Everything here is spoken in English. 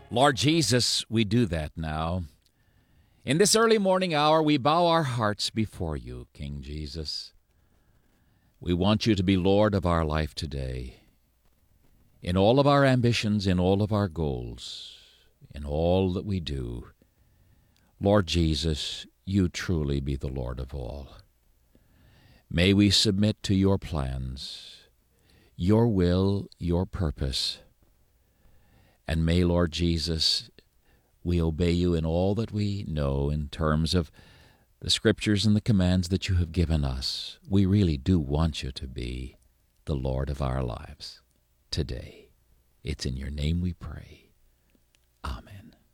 Lord Jesus, we do that now. In this early morning hour, we bow our hearts before you, King Jesus. We want you to be Lord of our life today. In all of our ambitions, in all of our goals, in all that we do, Lord Jesus, you truly be the Lord of all. May we submit to your plans, your will, your purpose, and may, Lord Jesus, we obey you in all that we know in terms of the scriptures and the commands that you have given us. We really do want you to be the Lord of our lives today. It's in your name we pray. Amen.